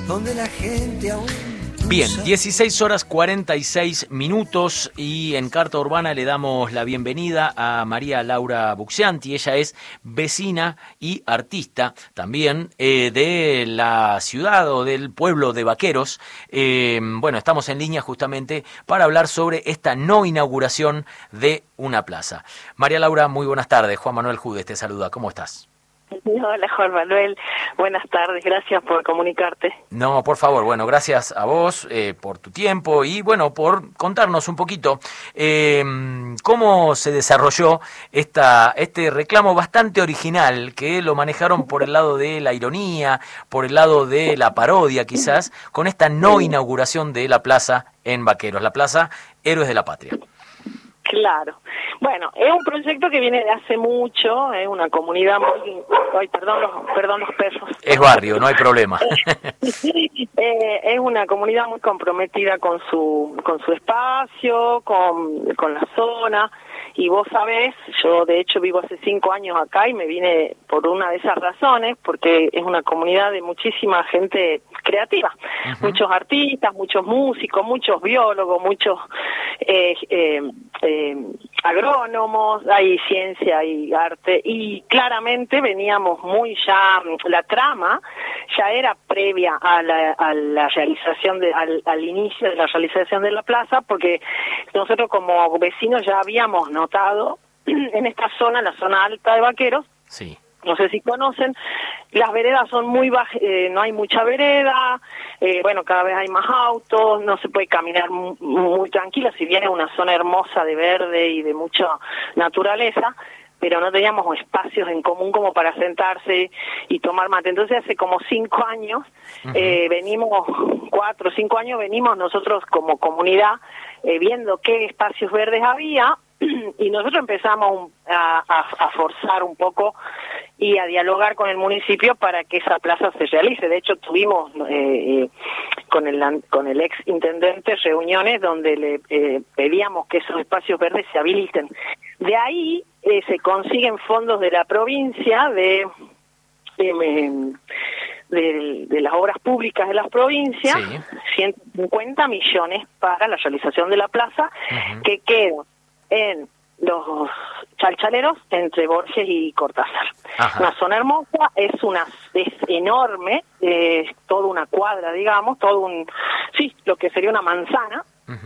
donde la gente aún... Bien, 16 horas 46 minutos y en Carta Urbana le damos la bienvenida a María Laura Buccianti. Ella es vecina y artista también de la ciudad o del pueblo de Vaqueros. Bueno, estamos en línea justamente para hablar sobre esta no inauguración de una plaza. María Laura, muy buenas tardes. Juan Manuel Judes te saluda. ¿Cómo estás? Hola Juan Manuel, buenas tardes, gracias por comunicarte. No, por favor, bueno, gracias a vos por tu tiempo y bueno, por contarnos un poquito cómo se desarrolló este reclamo bastante original, que lo manejaron por el lado de la ironía, por el lado de la parodia quizás, con esta no inauguración de la plaza en Vaqueros, la plaza Héroes de la Patria. Claro. Bueno, es un proyecto que viene de hace mucho, es una comunidad muy... Ay, perdón los perros. Es barrio, no hay problema. Es una comunidad muy comprometida con su espacio, con la zona, y vos sabés, yo de hecho vivo hace 5 años acá y me vine por una de esas razones, porque es una comunidad de muchísima gente creativa, muchos artistas, muchos músicos, muchos biólogos, muchos agrónomos, hay ciencia y arte, y claramente veníamos muy ya, la trama ya era previa a la realización, al inicio de la realización de la plaza, porque nosotros como vecinos ya habíamos notado en esta zona, la zona alta de Vaqueros, sí. No sé si conocen, las veredas son muy bajas, no hay mucha vereda, bueno, cada vez hay más autos, no se puede caminar muy tranquilo, si bien es una zona hermosa de verde y de mucha naturaleza, pero no teníamos espacios en común como para sentarse y tomar mate. Entonces hace como 5 años, venimos, 4 o 5 años, venimos nosotros como comunidad viendo qué espacios verdes había, y nosotros empezamos a forzar un poco y a dialogar con el municipio para que esa plaza se realice. De hecho, tuvimos con el ex intendente reuniones donde le pedíamos que esos espacios verdes se habiliten. De ahí se consiguen fondos de la provincia, de las obras públicas de las provincias, sí. 150 millones para la realización de la plaza, que queda en los Chalchaleros entre Borges y Cortázar. Una zona hermosa, es enorme, toda una cuadra, digamos, lo que sería una manzana.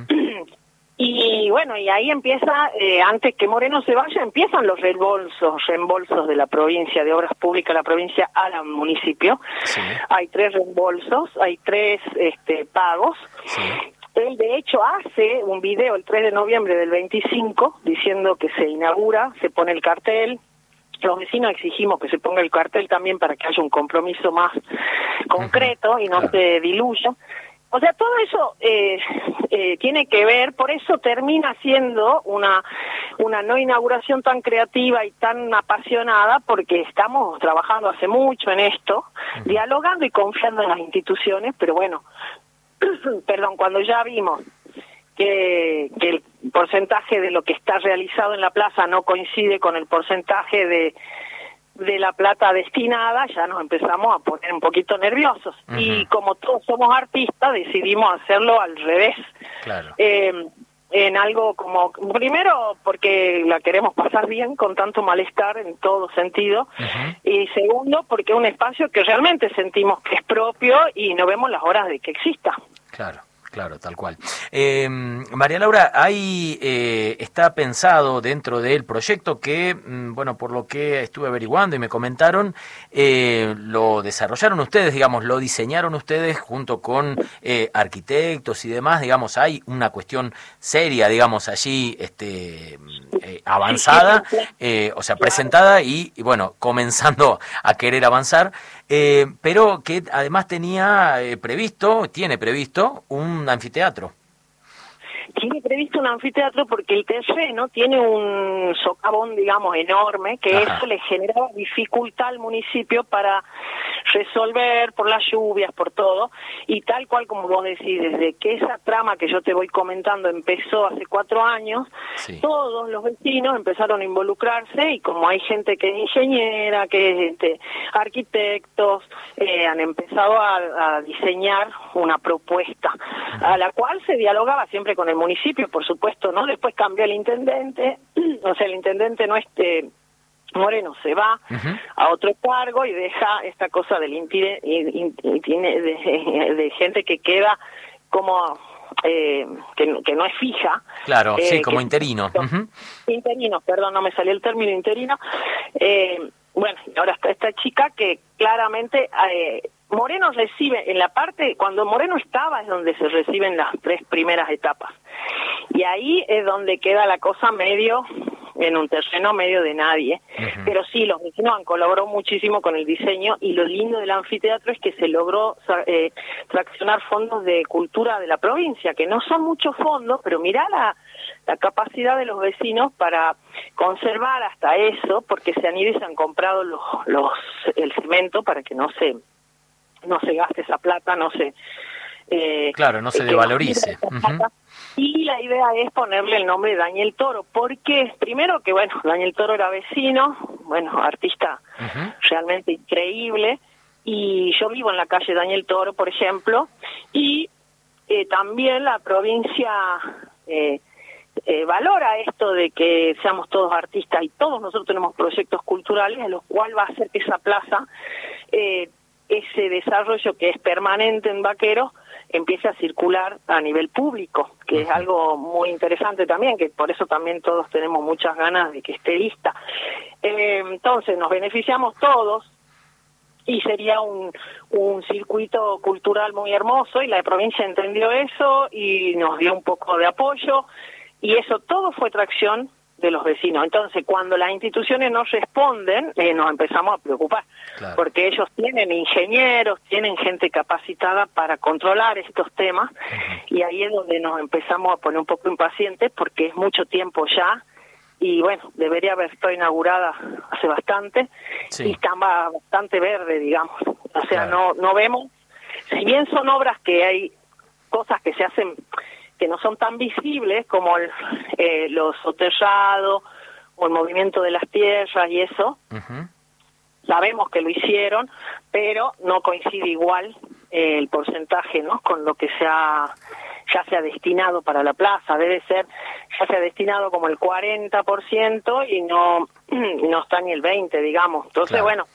Y bueno, y ahí empieza, antes que Moreno se vaya, empiezan los reembolsos de la provincia, de obras públicas, la provincia al municipio. Sí. Hay 3 reembolsos, hay 3 pagos. Sí. Él, de hecho, hace un video el 3 de noviembre del 25 diciendo que se inaugura, se pone el cartel. Los vecinos exigimos que se ponga el cartel también para que haya un compromiso más concreto y no se diluya. O sea, todo eso tiene que ver, por eso termina siendo una no inauguración tan creativa y tan apasionada, porque estamos trabajando hace mucho en esto, dialogando y confiando en las instituciones, pero bueno, perdón, cuando ya vimos que el porcentaje de lo que está realizado en la plaza no coincide con el porcentaje de la plata destinada, ya nos empezamos a poner un poquito nerviosos. Y como todos somos artistas, decidimos hacerlo al revés. Claro. En algo como, primero porque la queremos pasar bien con tanto malestar en todo sentido, y segundo porque es un espacio que realmente sentimos que es propio y no vemos las horas de que exista. Claro. Claro, tal cual. María Laura, ahí está pensado dentro del proyecto que, bueno, por lo que estuve averiguando y me comentaron, lo desarrollaron ustedes, digamos, lo diseñaron ustedes junto con arquitectos y demás, digamos, hay una cuestión seria, digamos, allí avanzada, o sea, presentada y, bueno, comenzando a querer avanzar, pero que además tiene previsto un anfiteatro. Tiene previsto un anfiteatro porque el terreno tiene un socavón, digamos, enorme, que eso le generaba dificultad al municipio para resolver por las lluvias, por todo, y tal cual como vos decís, desde que esa trama que yo te voy comentando empezó hace 4 años, sí, todos los vecinos empezaron a involucrarse, y como hay gente que es ingeniera, que es arquitectos, han empezado a diseñar una propuesta, a la cual se dialogaba siempre con el municipio, por supuesto, ¿no? Después cambió el intendente, o sea, el intendente no Moreno se va a otro cargo y deja esta cosa del de gente que queda como que no es fija. Claro, sí, como interino. Interino, perdón, no me salió el término interino. Bueno, ahora está esta chica que claramente Moreno recibe en la parte, cuando Moreno estaba es donde se reciben las 3 primeras etapas. Y ahí es donde queda la cosa medio en un terreno medio de nadie. Pero sí, los vecinos han colaborado muchísimo con el diseño, y lo lindo del anfiteatro es que se logró traccionar fondos de cultura de la provincia, que no son muchos fondos, pero mirá la capacidad de los vecinos para conservar hasta eso, porque se han ido y se han comprado el cemento para que no se gaste esa plata, no se devalorice. Y la idea es ponerle el nombre de Daniel Toro, porque primero que, bueno, Daniel Toro era vecino, bueno, artista realmente increíble, y yo vivo en la calle Daniel Toro, por ejemplo, y también la provincia valora esto de que seamos todos artistas, y todos nosotros tenemos proyectos culturales, en los cuales va a hacer que esa plaza, ese desarrollo que es permanente en Vaqueros, empiece a circular a nivel público, que es algo muy interesante también, que por eso también todos tenemos muchas ganas de que esté lista. Entonces nos beneficiamos todos, y sería un circuito cultural muy hermoso, y la provincia entendió eso y nos dio un poco de apoyo, y eso todo fue tracción de los vecinos. Entonces, cuando las instituciones no responden, nos empezamos a preocupar, claro, porque ellos tienen ingenieros, tienen gente capacitada para controlar estos temas, y ahí es donde nos empezamos a poner un poco impacientes, porque es mucho tiempo ya, y bueno, debería haber estado inaugurada hace bastante, y estaba bastante verde, digamos. O sea, claro, no vemos, si bien son obras que hay cosas que se hacen que no son tan visibles, como los soterrados o el movimiento de las tierras y eso, sabemos que lo hicieron, pero no coincide igual el porcentaje, ¿no?, con lo que ya se ha destinado para la plaza. Debe ser, ya se ha destinado como el 40% y no está ni el 20%, digamos. Entonces, claro, bueno,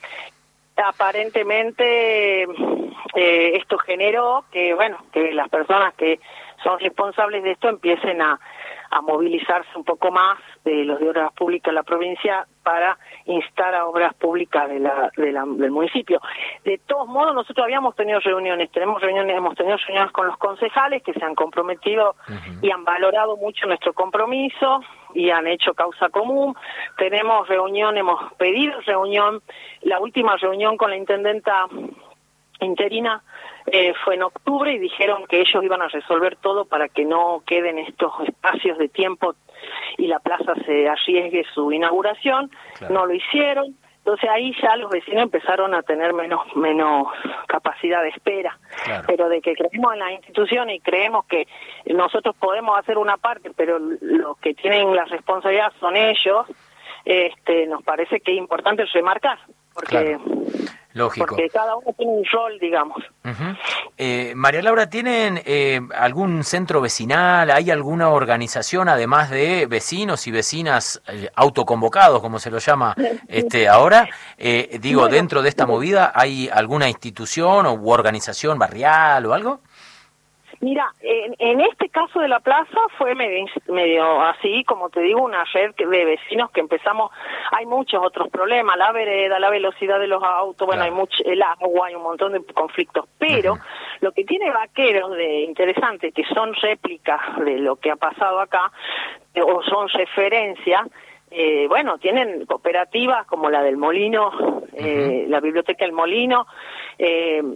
aparentemente esto generó que, bueno, que las personas que son responsables de esto empiecen a movilizarse un poco más, de los de obras públicas de la provincia, para instar a obras públicas del municipio. De todos modos, nosotros habíamos tenido reuniones, hemos tenido reuniones con los concejales, que se han comprometido y han valorado mucho nuestro compromiso y han hecho causa común. Tenemos reunión, hemos pedido reunión, la última reunión con la intendenta interina fue en octubre, y dijeron que ellos iban a resolver todo para que no queden estos espacios de tiempo y la plaza se arriesgue su inauguración. Claro. No lo hicieron. Entonces ahí ya los vecinos empezaron a tener menos capacidad de espera. Claro. Pero de que creemos en las instituciones y creemos que nosotros podemos hacer una parte, pero los que tienen la responsabilidad son ellos, nos parece que es importante remarcar, porque... Claro. Lógico. Porque cada uno tiene un rol, digamos. María Laura, ¿tienen algún centro vecinal? ¿Hay alguna organización, además de vecinos y vecinas autoconvocados, como se lo llama ahora? Bueno, dentro de esta movida, ¿hay alguna institución u organización barrial o algo? Mira, en este caso de la plaza fue medio así, como te digo, una red de vecinos que empezamos. Hay muchos otros problemas, la vereda, la velocidad de los autos, bueno, claro, hay el agua, hay un montón de conflictos, pero lo que tiene Vaqueros de interesante, que son réplicas de lo que ha pasado acá, o son referencias, bueno, tienen cooperativas como la del Molino, la Biblioteca del Molino,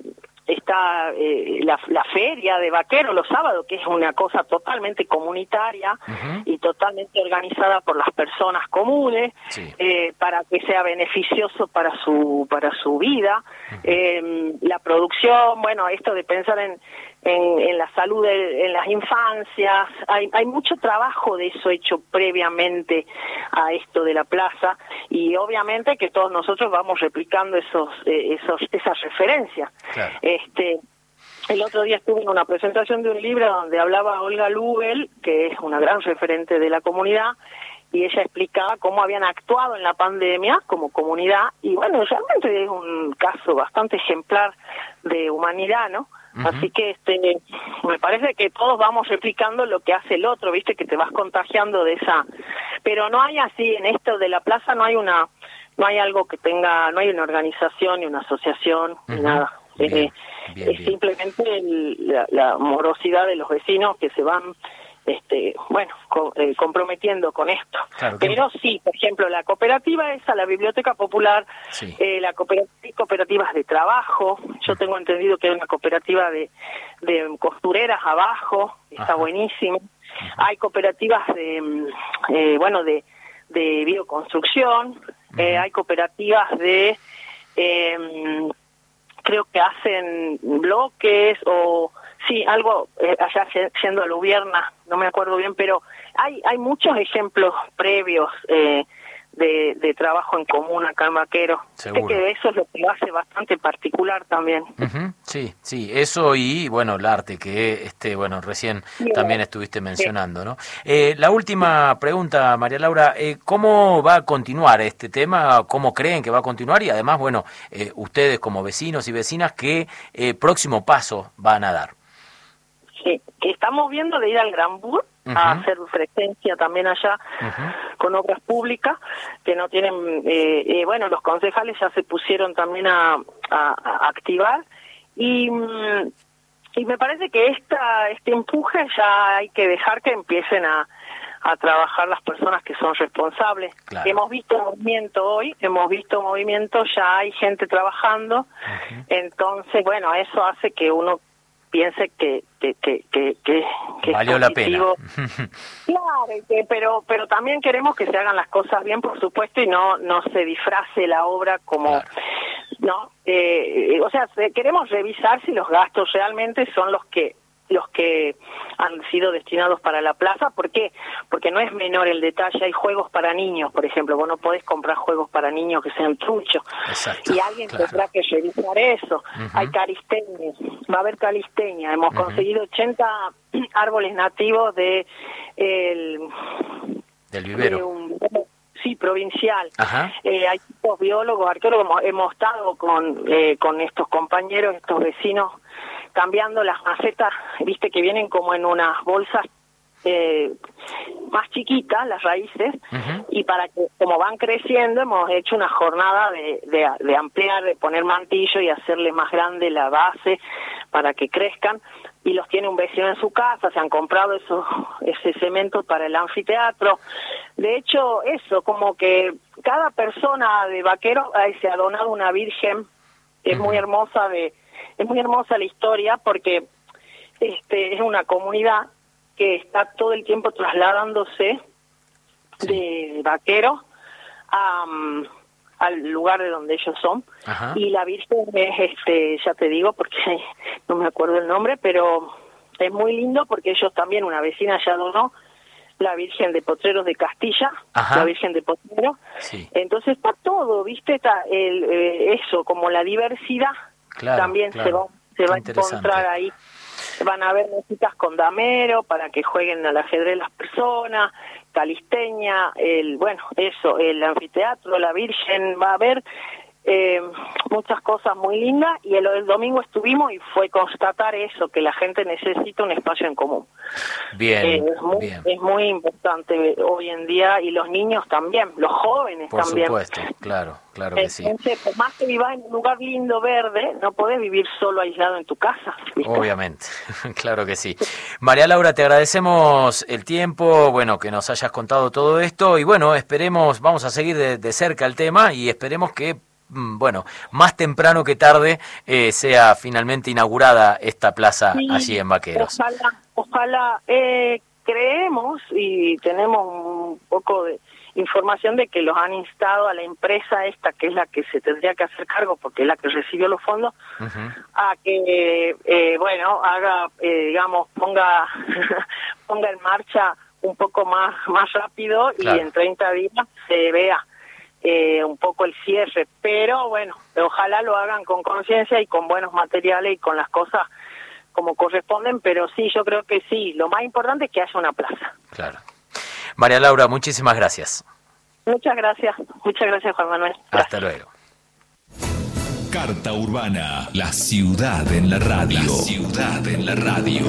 está la feria de vaqueros los sábados, que es una cosa totalmente comunitaria y totalmente organizada por las personas comunes, para que sea beneficioso para su vida. La producción, bueno, esto de pensar en la salud en las infancias, hay mucho trabajo de eso hecho previamente a esto de la plaza, y obviamente que todos nosotros vamos replicando esas referencias. Claro. El otro día estuve en una presentación de un libro donde hablaba Olga Lubel, que es una gran referente de la comunidad, y ella explicaba cómo habían actuado en la pandemia como comunidad, y bueno, realmente es un caso bastante ejemplar de humanidad, ¿no? Así que me parece que todos vamos replicando lo que hace el otro, viste, que te vas contagiando de esa, pero no hay así en esto de la plaza, no hay algo que tenga, no hay una organización ni una asociación ni nada. Bien, es simplemente la morosidad de los vecinos que se van comprometiendo con esto. Claro, pero sí, por ejemplo, la cooperativa esa, la Biblioteca Popular, la cooperativas de trabajo, yo tengo entendido que hay una cooperativa de costureras abajo, está buenísimo. Hay cooperativas de bioconstrucción, hay cooperativas de creo que hacen bloques o sí, algo allá yendo a Lubierna, no me acuerdo bien, pero hay muchos ejemplos previos de trabajo en común acá en Vaquero. Seguro. Que eso es lo que lo hace bastante particular también. Sí, eso y bueno, el arte que recién también estuviste mencionando, ¿no? La última pregunta, María Laura, ¿cómo va a continuar este tema? ¿Cómo creen que va a continuar? Y además, bueno, ustedes como vecinos y vecinas, ¿qué próximo paso van a dar? Sí, que estamos viendo de ir al Gran Bur a hacer presencia también allá con obras públicas que no tienen, los concejales ya se pusieron también a activar y me parece que este empuje ya hay que dejar que empiecen a trabajar las personas que son responsables. Claro. Hemos visto movimiento, ya hay gente trabajando, entonces, bueno, eso hace que uno piense que valió la pena. Claro, pero también queremos que se hagan las cosas bien, por supuesto, y no se disfrace la obra como, ¿no? Queremos revisar si los gastos realmente son los que han sido destinados para la plaza. ¿Por qué? Porque no es menor el detalle. Hay juegos para niños, por ejemplo. Vos no podés comprar juegos para niños que sean truchos. Exacto, y alguien tendrá que revisar eso. Hay calistenia, va a haber calistenia. Hemos conseguido 80 árboles nativos del vivero. Provincial. Hay tipos biólogos, arqueólogos. Hemos estado con estos compañeros, estos vecinos, cambiando las macetas, viste que vienen como en unas bolsas más chiquitas, las raíces, y para que, como van creciendo, hemos hecho una jornada de ampliar, de poner mantillo y hacerle más grande la base para que crezcan, y los tiene un vecino en su casa, se han comprado ese cemento para el anfiteatro. De hecho, eso, como que cada persona de Vaquero se ha donado una virgen, es muy hermosa la historia, porque es una comunidad que está todo el tiempo trasladándose de Vaquero al lugar de donde ellos son. Y la Virgen es, ya te digo, porque no me acuerdo el nombre, pero es muy lindo porque ellos también, una vecina ya donó la Virgen de Potreros de Castilla, la Virgen de Potreros. Entonces está todo, ¿viste? Está eso, como la diversidad. También se va a encontrar ahí. Van a haber mesitas con damero para que jueguen al ajedrez las personas, calistenia, el anfiteatro, la Virgen, va a haber muchas cosas muy lindas, y el domingo estuvimos y fue constatar eso, que la gente necesita un espacio en común. Bien, es muy importante hoy en día, y los niños también, los jóvenes también. Por supuesto, claro que sí. Entonces, por más que vivas en un lugar lindo, verde, no podés vivir solo aislado en tu casa, ¿viste? Obviamente, claro que sí. María Laura, te agradecemos el tiempo, que nos hayas contado todo esto, y esperemos, vamos a seguir de cerca el tema, y esperemos que bueno, más temprano que tarde sea finalmente inaugurada esta plaza allí en Vaqueros. Ojalá. Creemos y tenemos un poco de información de que los han instado a la empresa esta, que es la que se tendría que hacer cargo, porque es la que recibió los fondos, a que, haga, ponga ponga en marcha un poco más rápido, claro, y en 30 días se vea un poco el cierre. Pero bueno, ojalá lo hagan con conciencia y con buenos materiales y con las cosas como corresponden, pero sí, yo creo que sí, lo más importante es que haya una plaza. Claro. María Laura, muchísimas gracias. Muchas gracias Juan Manuel. Gracias. Hasta luego. Carta Urbana, la ciudad en la radio. La ciudad en la radio.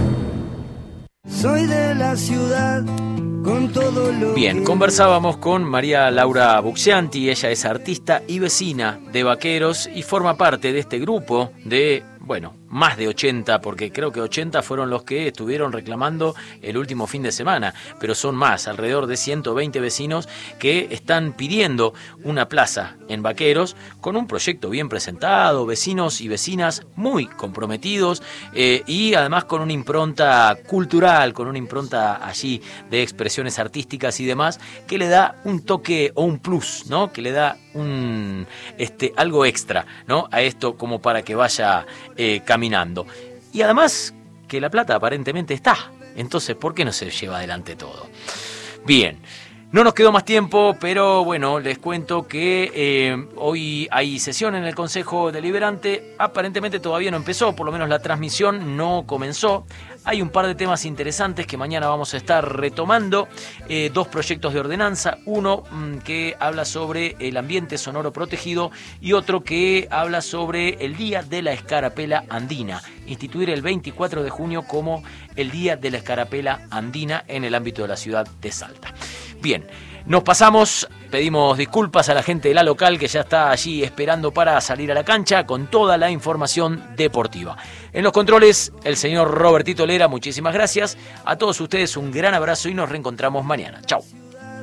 Soy de la ciudad con todo lo Bien, conversábamos con María Laura Buccianti, ella es artista y vecina de Vaqueros y forma parte de este grupo de, más de 80, porque creo que 80 fueron los que estuvieron reclamando el último fin de semana, pero son más, alrededor de 120 vecinos que están pidiendo una plaza en Vaqueros con un proyecto bien presentado, vecinos y vecinas muy comprometidos y además con una impronta cultural, con una impronta allí de expresiones artísticas y demás, que le da un toque o un plus, ¿no? Que le da un algo extra, ¿no? A esto como para que vaya caminando. Y además que la plata aparentemente está. Entonces, ¿por qué no se lleva adelante todo? Bien, no nos quedó más tiempo, pero bueno, les cuento que hoy hay sesión en el Consejo Deliberante. Aparentemente todavía no empezó, por lo menos la transmisión no comenzó. Hay un par de temas interesantes que mañana vamos a estar retomando. 2 proyectos de ordenanza. Uno que habla sobre el ambiente sonoro protegido y otro que habla sobre el Día de la Escarapela Andina. Instituir el 24 de junio como el Día de la Escarapela Andina en el ámbito de la ciudad de Salta. Bien, nos pasamos, pedimos disculpas a la gente de la local que ya está allí esperando para salir a la cancha con toda la información deportiva. En los controles, el señor Robertito Lera, muchísimas gracias. A todos ustedes un gran abrazo y nos reencontramos mañana. Chau.